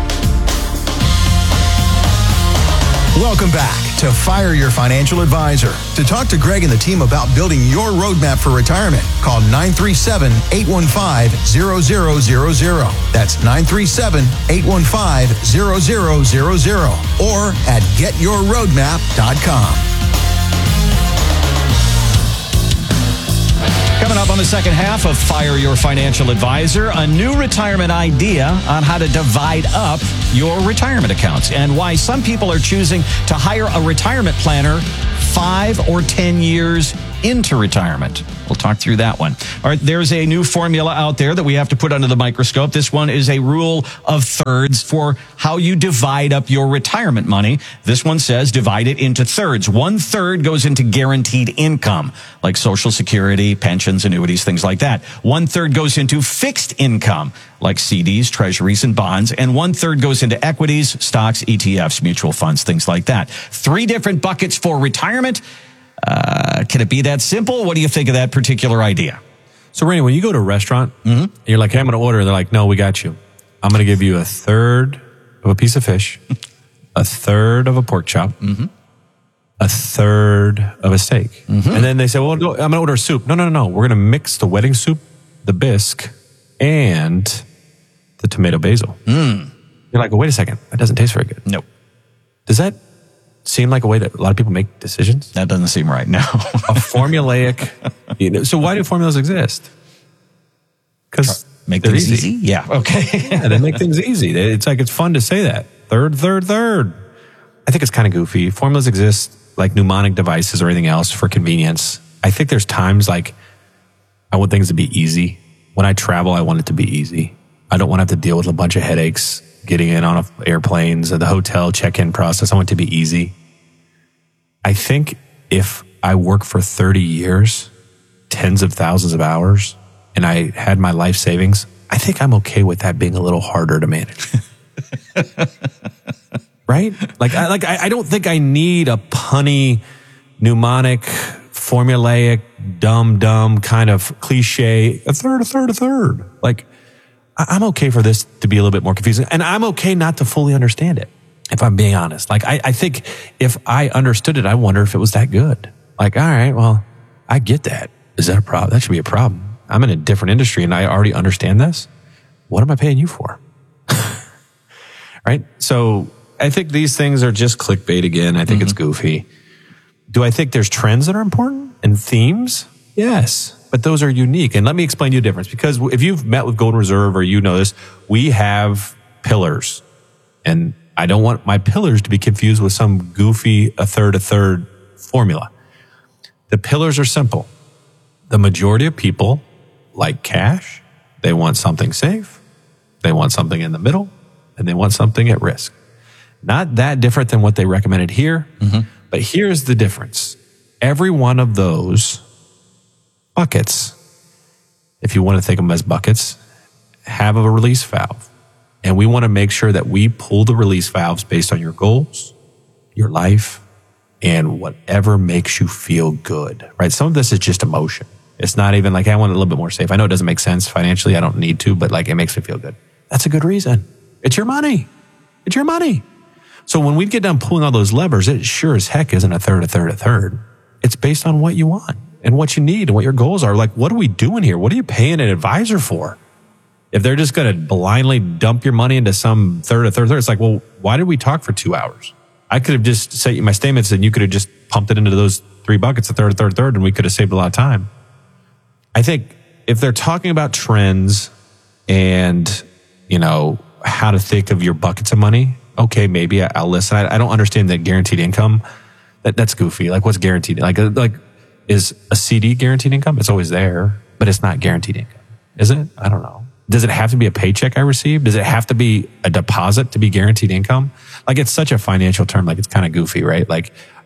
Welcome back to Fire Your Financial Advisor. To talk to Greg and the team about building your roadmap for retirement, call nine three seven, eight one five, zero zero zero zero. That's nine three seven, eight one five, zero zero zero zero or at get your roadmap dot com. Coming up on the second half of Fire Your Financial Advisor, a new retirement idea on how to divide up your retirement accounts and why some people are choosing to hire a retirement planner five or ten years into retirement. We'll talk through that one. All right, there's a new formula out there that we have to put under the microscope. This one is a rule of thirds for how you divide up your retirement money. This one says divide it into thirds. One third goes into guaranteed income, like Social Security, pensions, annuities, things like that. One third goes into fixed income, like C Ds, treasuries, and bonds. And one third goes into equities, stocks, E T Fs, mutual funds, things like that. Three different buckets for retirement. Uh, can it be that simple? What do you think of that particular idea? So, Rainey, when you go to a restaurant, mm-hmm. and you're like, hey, I'm going to order. They're like, no, we got you. I'm going to give you a third of a piece of fish, a third of a pork chop, mm-hmm. a third of a steak. Mm-hmm. And then they say, well, I'm going to order a soup. No, no, no, no. We're going to mix the wedding soup, the bisque, and the tomato basil. Mm. You're like, well, wait a second. That doesn't taste very good. Nope. Does that seem like a way that a lot of people make decisions? That doesn't seem right, no. A formulaic. You know, so why do formulas exist? Because make things easy. easy? Yeah, okay. Yeah, they make things easy. It's like it's fun to say that. Third, third, third. I think it's kind of goofy. Formulas exist like mnemonic devices or anything else for convenience. I think there's times like I want things to be easy. When I travel, I want it to be easy. I don't want to have to deal with a bunch of headaches getting in on airplanes or the hotel check-in process. I want it to be easy. I think if I work for thirty years, tens of thousands of hours, and I had my life savings, I think I'm okay with that being a little harder to manage. Right? Like, I, like I, I don't think I need a punny, mnemonic, formulaic, dumb, dumb kind of cliche, a third, a third, a third. Like, I'm okay for this to be a little bit more confusing. And I'm okay not to fully understand it, if I'm being honest. Like, I, I think if I understood it, I wonder if it was that good. Like, all right, well, I get that. Is that a problem? That should be a problem. I'm in a different industry and I already understand this. What am I paying you for? Right? So I think these things are just clickbait again. I think mm-hmm. it's goofy. Do I think there's trends that are important and themes? Yes. But those are unique. And let me explain to you the difference. Because if you've met with Golden Reserve or you know this, we have pillars. And I don't want my pillars to be confused with some goofy a third, a third formula. The pillars are simple. The majority of people like cash. They want something safe. They want something in the middle. And they want something at risk. Not that different than what they recommended here. Mm-hmm. But here's the difference. Every one of those buckets, if you want to think of them as buckets, have a release valve. And we want to make sure that we pull the release valves based on your goals, your life, and whatever makes you feel good, right? Some of this is just emotion. It's not even like, hey, I want it a little bit more safe. I know it doesn't make sense financially. I don't need to, but like it makes me feel good. That's a good reason. It's your money. It's your money. So when we get done pulling all those levers, it sure as heck isn't a third, a third, a third. It's based on what you want and what you need and what your goals are. Like, what are we doing here? What are you paying an advisor for? If they're just going to blindly dump your money into some third, a third, third, it's like, well, why did we talk for two hours? I could have just said my statements and you could have just pumped it into those three buckets, a third, a third, a third, and we could have saved a lot of time. I think if they're talking about trends and, you know, how to think of your buckets of money, okay, maybe I'll listen. I, I don't understand that guaranteed income. That that's goofy. Like, what's guaranteed? Like, like is a C D guaranteed income? It's always there, but it's not guaranteed income, is it? I don't know. Does it have to be a paycheck I receive? Does it have to be a deposit to be guaranteed income? Like, it's such a financial term. Like, it's kind of goofy, right? Like,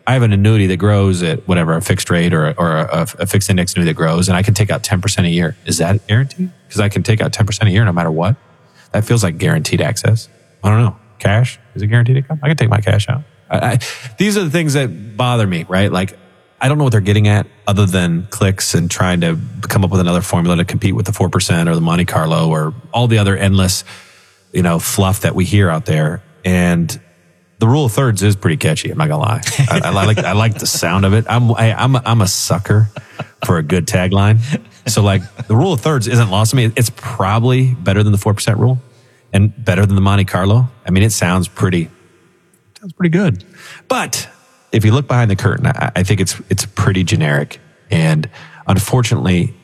I have an annuity that grows at whatever, a fixed rate or, or a, a fixed index annuity that grows, and I can take out ten percent a year. Is that guaranteed? Because I can take out ten percent a year no matter what. That feels like guaranteed access. I don't know. Cash? Is it guaranteed income? I can take my cash out. I, I, these are the things that bother me, right? Like, I don't know what they're getting at other than clicks and trying to come up with another formula to compete with the four percent or the Monte Carlo or all the other endless, you know, fluff that we hear out there. And the rule of thirds is pretty catchy. I'm not gonna lie. I, I like I like the sound of it. I'm I, I'm a, I'm a sucker for a good tagline. So like the rule of thirds isn't lost to me. It's probably better than the four percent rule and better than the Monte Carlo. I mean, it sounds pretty sounds pretty good. But if you look behind the curtain, I, I think it's it's pretty generic. And unfortunately,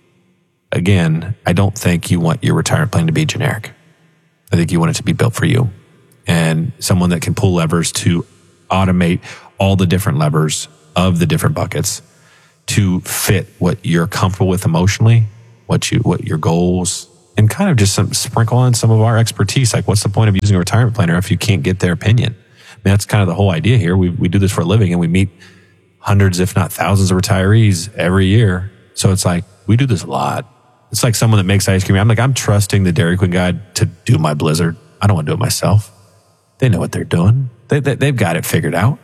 again, I don't think you want your retirement plan to be generic. I think you want it to be built for you. And someone that can pull levers to automate all the different levers of the different buckets to fit what you're comfortable with emotionally, what you what your goals, and kind of just some sprinkle on some of our expertise. Like, what's the point of using a retirement planner if you can't get their opinion? I mean, that's kind of the whole idea here. We we do this for a living, and we meet hundreds, if not thousands, of retirees every year. So it's like we do this a lot. It's like someone that makes ice cream. I'm like, I'm trusting the Dairy Queen guy to do my Blizzard. I don't want to do it myself. They know what they're doing. They, they, they've got it figured out.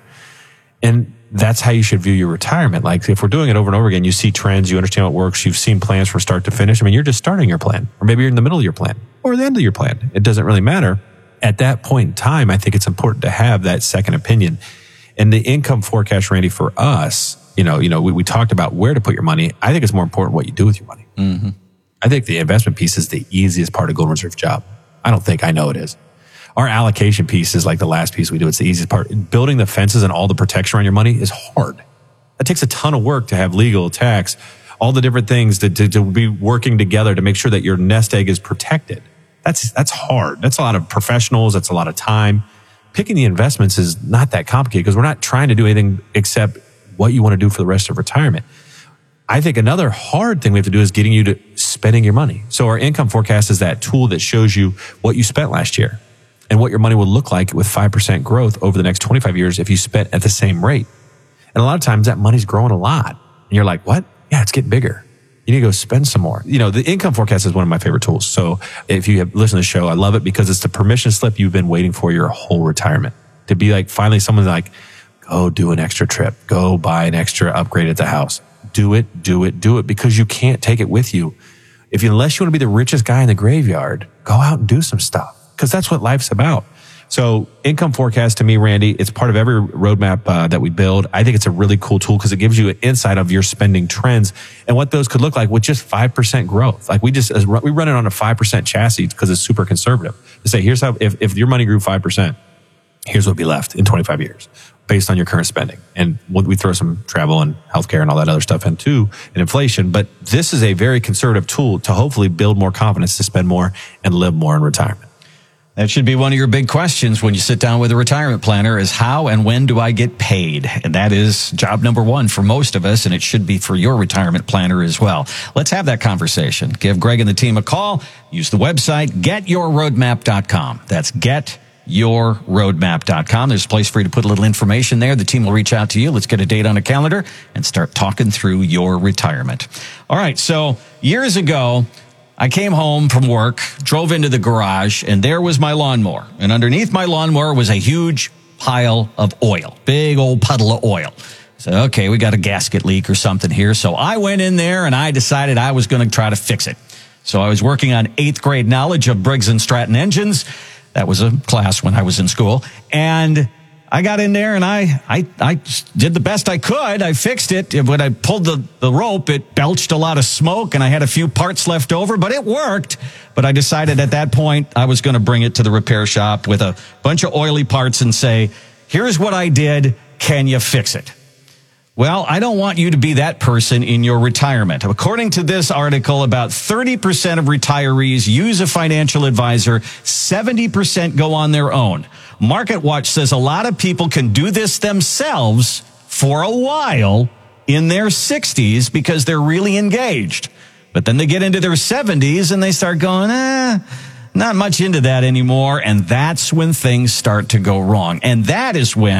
And that's how you should view your retirement. Like, if we're doing it over and over again, you see trends, you understand what works, you've seen plans from start to finish. I mean, you're just starting your plan, or maybe you're in the middle of your plan or the end of your plan. It doesn't really matter. At that point in time, I think it's important to have that second opinion. And the income forecast, Randy, for us, you know, you know, we, we talked about where to put your money. I think it's more important what you do with your money. Mm-hmm. I think the investment piece is the easiest part of Golden Reserve's job. I don't think I know it is. Our allocation piece is like the last piece we do. It's the easiest part. Building the fences and all the protection around your money is hard. That takes a ton of work to have legal, tax, all the different things to, to, to be working together to make sure that your nest egg is protected. That's, that's hard. That's a lot of professionals. That's a lot of time. Picking the investments is not that complicated because we're not trying to do anything except what you want to do for the rest of retirement. I think another hard thing we have to do is getting you to spending your money. So our income forecast is that tool that shows you what you spent last year and what your money would look like with five percent growth over the next twenty-five years if you spent at the same rate. And a lot of times that money's growing a lot. And you're like, what? Yeah, it's getting bigger. You need to go spend some more. You know, the income forecast is one of my favorite tools. So if you have listened to the show, I love it because it's the permission slip you've been waiting for your whole retirement. To be like, finally someone's like, go do an extra trip. Go buy an extra upgrade at the house. Do it, do it, do it, because you can't take it with you. If you, unless you want to be the richest guy in the graveyard, go out and do some stuff. Because that's what life's about. So income forecast to me, Randy, it's part of every roadmap uh, that we build. I think it's a really cool tool because it gives you an insight of your spending trends and what those could look like with just five percent growth. Like we just, we run it on a five percent chassis because it's super conservative. To say, here's how, if, if your money grew five percent, here's what would be left in twenty-five years based on your current spending. And we throw some travel and healthcare and all that other stuff in too, and inflation. But this is a very conservative tool to hopefully build more confidence to spend more and live more in retirement. That should be one of your big questions when you sit down with a retirement planner is how and when do I get paid? And that is job number one for most of us, and it should be for your retirement planner as well. Let's have that conversation. Give Greg and the team a call. Use the website, get your roadmap dot com. That's get your roadmap dot com. There's a place for you to put a little information there. The team will reach out to you. Let's get a date on a calendar and start talking through your retirement. All right, so years ago, I came home from work, drove into the garage, and there was my lawnmower. And underneath my lawnmower was a huge pile of oil, big old puddle of oil. So, okay, we got a gasket leak or something here. So I went in there and I decided I was going to try to fix it. So I was working on eighth grade knowledge of Briggs and Stratton engines. That was a class when I was in school. And I got in there and I, I, I did the best I could. I fixed it. When I pulled the, the rope, it belched a lot of smoke and I had a few parts left over, but it worked. But I decided at that point I was going to bring it to the repair shop with a bunch of oily parts and say, here's what I did. Can you fix it? Well, I don't want you to be that person in your retirement. According to this article, about thirty percent of retirees use a financial advisor. seventy percent go on their own. MarketWatch says a lot of people can do this themselves for a while in their sixties because they're really engaged. But then they get into their seventies and they start going, eh, not much into that anymore. And that's when things start to go wrong. And that is when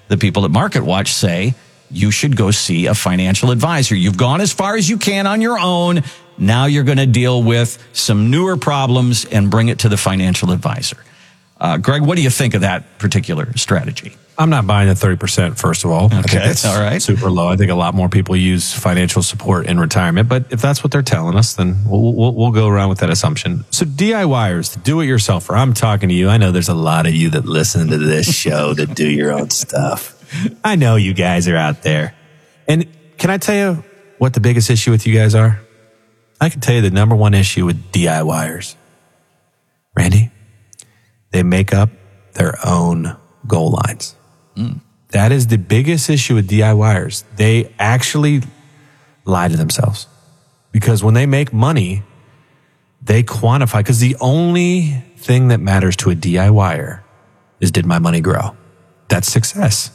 the people at MarketWatch say you should go see a financial advisor. You've gone as far as you can on your own. Now you're going to deal with some newer problems and bring it to the financial advisor. Uh, Greg, what do you think of that particular strategy? I'm not buying the thirty percent, first of all. Okay, I think that's all right. super low. I think a lot more people use financial support in retirement. But if that's what they're telling us, then we'll, we'll, we'll go around with that assumption. So DIYers, the do-it-yourselfer, I'm talking to you. I know there's a lot of you that listen to this show that do your own stuff. I know you guys are out there. And can I tell you what the biggest issue with you guys are? I can tell you the number one issue with DIYers. Randy, they make up their own goal lines. Mm. That is the biggest issue with DIYers. They actually lie to themselves. Because when they make money, they quantify. Because the only thing that matters to a DIYer is, did my money grow? That's success.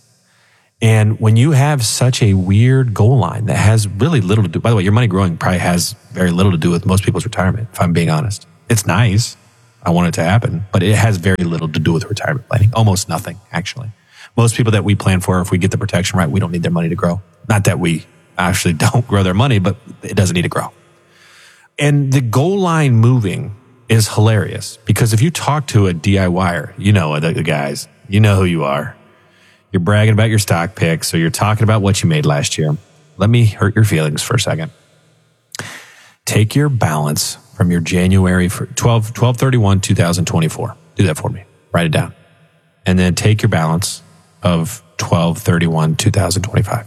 And when you have such a weird goal line that has really little to do, by the way, your money growing probably has very little to do with most people's retirement, if I'm being honest. It's nice. I want it to happen, but it has very little to do with retirement planning. Almost nothing, actually. Most people that we plan for, if we get the protection right, we don't need their money to grow. Not that we actually don't grow their money, but it doesn't need to grow. And the goal line moving is hilarious because if you talk to a DIYer, you know the, the guys, you know who you are. You're bragging about your stock picks, or you're talking about what you made last year. Let me hurt your feelings for a second. Take your balance from your January for twelve thirty-one twenty twenty-four. Do that for me. Write it down. And then take your balance of twelve thirty-one twenty twenty-five.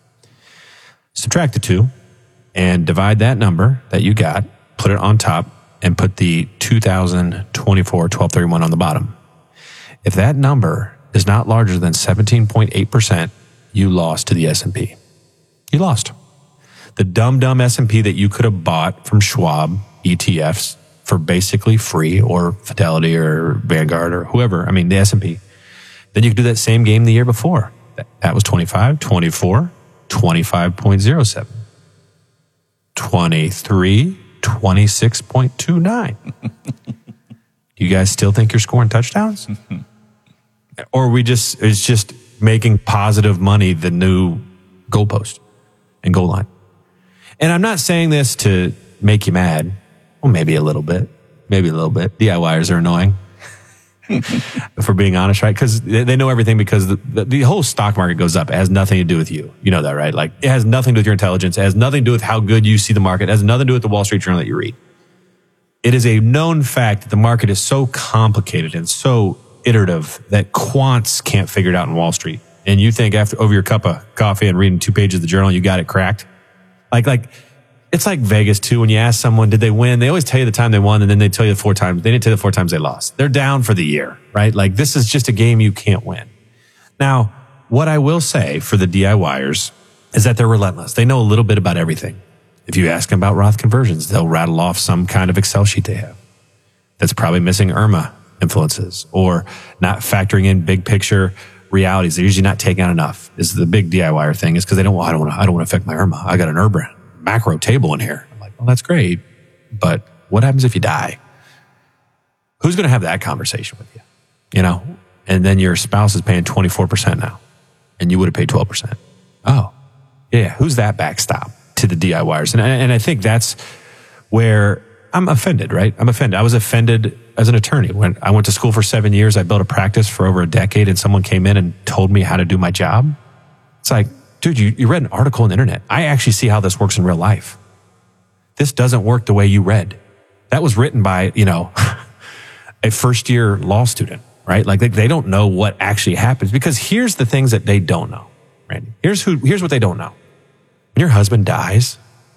Subtract the two and divide that number that you got, put it on top, and put the two thousand twenty-four twelve thirty-one on the bottom. If that number is not larger than seventeen point eight percent, you lost to the S and P. You lost. The dumb, dumb S and P that you could have bought from Schwab E T Fs for basically free, or Fidelity or Vanguard or whoever. I mean, the S and P. Then you could do that same game the year before. That was twenty-five, twenty-four, twenty-five point oh seven, twenty-three, twenty-six point two nine. You guys still think you're scoring touchdowns? Or we just, it's just making positive money the new goalpost and goal line. And I'm not saying this to make you mad. Well, maybe a little bit. Maybe a little bit. DIYers are annoying. If we're being honest, right? Because they know everything, because the, the, the whole stock market goes up. It has nothing to do with you. You know that, right? Like, it has nothing to do with your intelligence. It has nothing to do with how good you see the market. It has nothing to do with the Wall Street Journal that you read. It is a known fact that the market is so complicated and so iterative that quants can't figure it out in Wall Street. And you think after over your cup of coffee and reading two pages of the journal, you got it cracked? Like, like, it's like Vegas too. When you ask someone, did they win? They always tell you the time they won, and then they tell you the four times. They didn't tell you the four times they lost. They're down for the year, right? Like, this is just a game you can't win. Now, what I will say for the DIYers is that they're relentless. They know a little bit about everything. If you ask them about Roth conversions, they'll rattle off some kind of Excel sheet they have that's probably missing IRMA influences or not factoring in big picture realities. They're usually not taking out enough. Is the big DIYer thing is because they don't. Well, I don't want to. I don't want to affect my IRMA. I got an IRMA macro table in here. I'm like, well, that's great, but what happens if you die? Who's going to have that conversation with you? You know, and then your spouse is paying twenty-four percent now, and you would have paid twelve percent. Oh, yeah. Who's that backstop to the DIYers? And and I think that's where I'm offended. Right? I'm offended. I was offended as an attorney. When I went to school for seven years, I built a practice for over a decade, and someone came in and told me how to do my job. It's like, dude, you, you read an article on the internet. I actually see how this works in real life. This doesn't work the way you read. That was written by, you know, a first year law student, right? Like they, they don't know what actually happens, because here's the things that they don't know, Randy. Here's who, here's what they don't know. When your husband dies,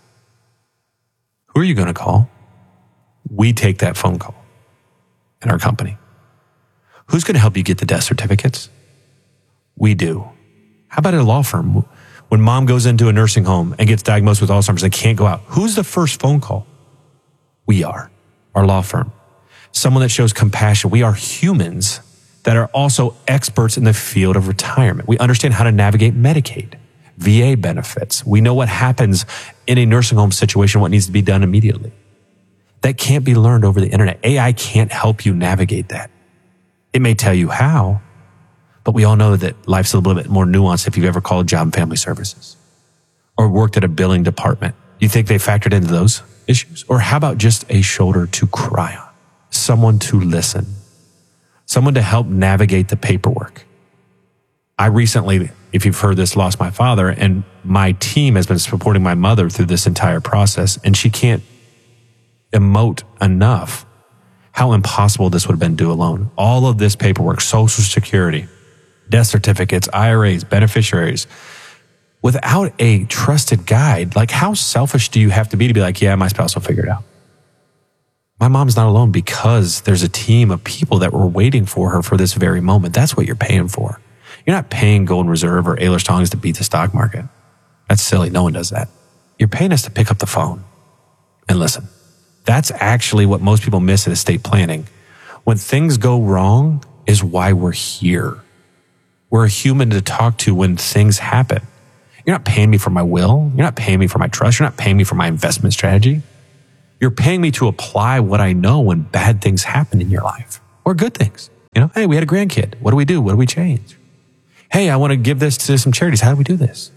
who are you going to call? We take that phone call in our company. Who's going to help you get the death certificates? We do. How about a law firm? When mom goes into a nursing home and gets diagnosed with Alzheimer's, they can't go out. Who's the first phone call? We are, our law firm. Someone that shows compassion. We are humans that are also experts in the field of retirement. We understand how to navigate Medicaid, V A benefits. We know what happens in a nursing home situation, what needs to be done immediately. That can't be learned over the internet. A I can't help you navigate that. It may tell you how, But we all know that life's a little bit more nuanced if you've ever called Job and Family Services or worked at a billing department. You think they factored into those issues? Or how about just a shoulder to cry on? Someone to listen. Someone to help navigate the paperwork. I recently, if you've heard this, lost my father, and my team has been supporting my mother through this entire process, and she can't emote enough how impossible this would have been to do alone. All of this paperwork, Social Security, death certificates, I R As, beneficiaries, without a trusted guide. Like, how selfish do you have to be to be like, yeah, my spouse will figure it out? My mom's not alone because there's a team of people that were waiting for her for this very moment. That's what you're paying for. You're not paying Golden Reserve or Ehlers Tongs to beat the stock market. That's silly. No one does that. You're paying us to pick up the phone and listen. That's actually what most people miss in estate planning. When things go wrong is why we're here. We're a human to talk to when things happen. You're not paying me for my will. You're not paying me for my trust. You're not paying me for my investment strategy. You're paying me to apply what I know when bad things happen in your life or good things. You know, hey, we had a grandkid. What do we do? What do we change? Hey, I want to give this to some charities. How do we do this?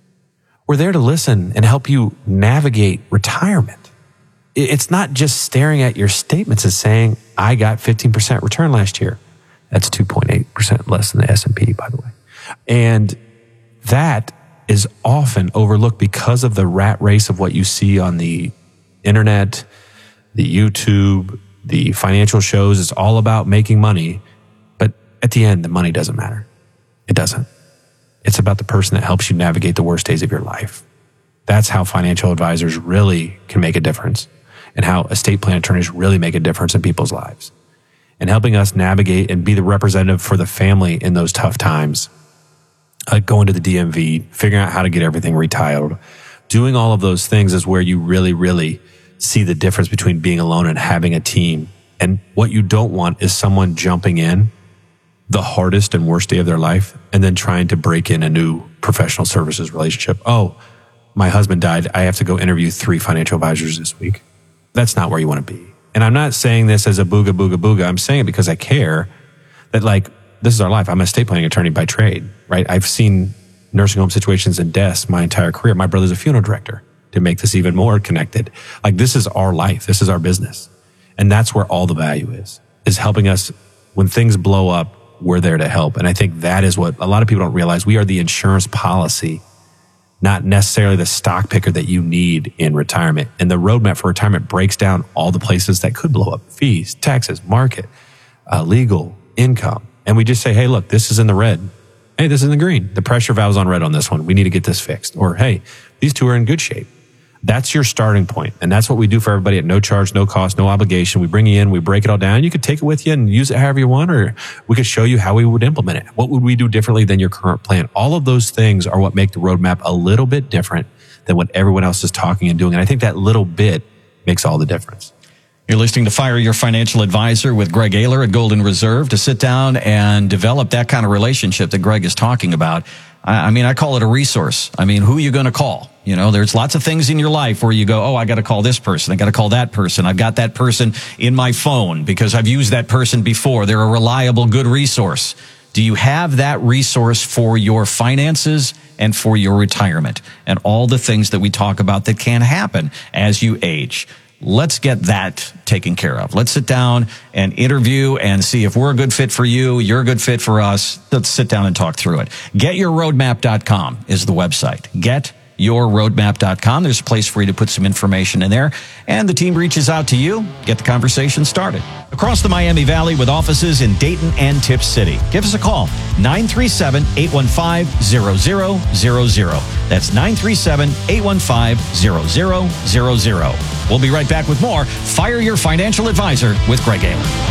We're there to listen and help you navigate retirement. It's not just staring at your statements and saying, I got fifteen percent return last year. That's two point eight percent less than the S and P, by the way. And that is often overlooked because of the rat race of what you see on the internet, the YouTube, the financial shows. It's all about making money. But at the end, the money doesn't matter. It doesn't. It's about the person that helps you navigate the worst days of your life. That's how financial advisors really can make a difference, and how estate plan attorneys really make a difference in people's lives, and helping us navigate and be the representative for the family in those tough times. Uh, going to the D M V, figuring out how to get everything retitled, doing all of those things is where you really, really see the difference between being alone and having a team. And what you don't want is someone jumping in the hardest and worst day of their life and then trying to break in a new professional services relationship. Oh, my husband died. I have to go interview three financial advisors this week. That's not where you want to be. And I'm not saying this as a booga, booga, booga. I'm saying it because I care that, like, this is our life. I'm an estate planning attorney by trade, right? I've seen nursing home situations and deaths my entire career. My brother's a funeral director, to make this even more connected. Like, this is our life. This is our business. And that's where all the value is, is helping us when things blow up. We're there to help. And I think that is what a lot of people don't realize. We are the insurance policy, not necessarily the stock picker that you need in retirement. And the roadmap for retirement breaks down all the places that could blow up: fees, taxes, market, uh, legal, income. And we just say, hey, look, this is in the red. Hey, this is in the green. The pressure valve's on red on this one. We need to get this fixed. Or, hey, these two are in good shape. That's your starting point. And that's what we do for everybody at no charge, no cost, no obligation. We bring you in, we break it all down. You could take it with you and use it however you want, or we could show you how we would implement it. What would we do differently than your current plan? All of those things are what make the roadmap a little bit different than what everyone else is talking and doing. And I think that little bit makes all the difference. You're listening to Fire Your Financial Advisor with Greg Ayler at Golden Reserve. To sit down and develop that kind of relationship that Greg is talking about, I mean, I call it a resource. I mean, who are you going to call? You know, there's lots of things in your life where you go, oh, I got to call this person. I got to call that person. I've got that person in my phone because I've used that person before. They're a reliable, good resource. Do you have that resource for your finances and for your retirement and all the things that we talk about that can happen as you age? Let's get that taken care of. Let's sit down and interview and see if we're a good fit for you, you're a good fit for us. Let's sit down and talk through it. get your roadmap dot com is the website. get your roadmap dot com. There's a place for you to put some information in there, and the team reaches out to you, get the conversation started. Across the Miami Valley with offices in Dayton and Tipp City. Give us a call, nine three seven, eight one five, zero zero zero zero. That's nine three seven, eight one five, zero zero zero zero. We'll be right back with more Fire Your Financial Advisor with Greg Ayler.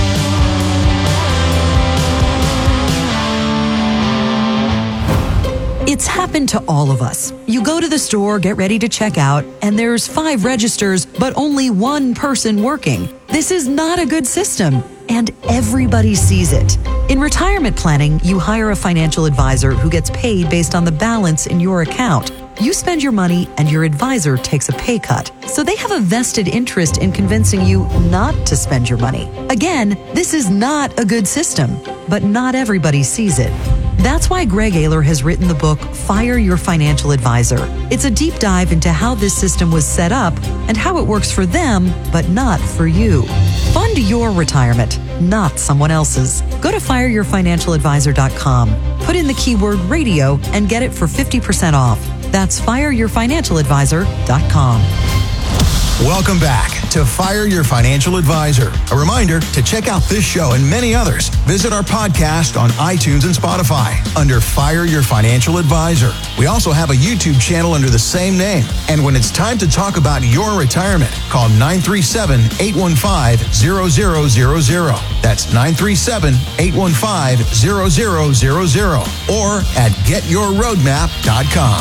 It's happened to all of us. You go to the store, get ready to check out, and there's five registers, but only one person working. This is not a good system, and everybody sees it. In retirement planning, you hire a financial advisor who gets paid based on the balance in your account. You spend your money and your advisor takes a pay cut. So they have a vested interest in convincing you not to spend your money. Again, this is not a good system, but not everybody sees it. That's why Greg Ayler has written the book, Fire Your Financial Advisor. It's a deep dive into how this system was set up and how it works for them, but not for you. Fund your retirement, not someone else's. Go to fire your financial advisor dot com, put in the keyword radio, and get it for fifty percent off. That's fire your financial advisor dot com. Welcome back to Fire Your Financial Advisor. A reminder to check out this show and many others. Visit our podcast on iTunes and Spotify under Fire Your Financial Advisor. We also have a YouTube channel under the same name. And when it's time to talk about your retirement, call nine three seven, eight one five, zero zero zero zero. That's nine three seven, eight one five, zero zero zero zero or at get your roadmap dot com.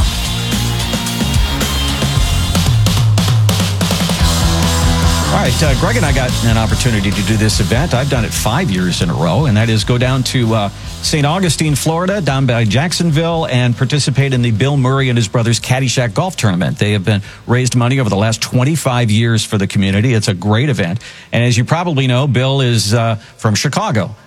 All right, uh, Greg and I got an opportunity to do this event. I've done it five years in a row, and that is go down to uh, Saint Augustine, Florida, down by Jacksonville, and participate in the Bill Murray and his brothers Caddyshack Golf Tournament. They have been raised money over the last twenty-five years for the community. It's a great event. And as you probably know, Bill is uh, from Chicago.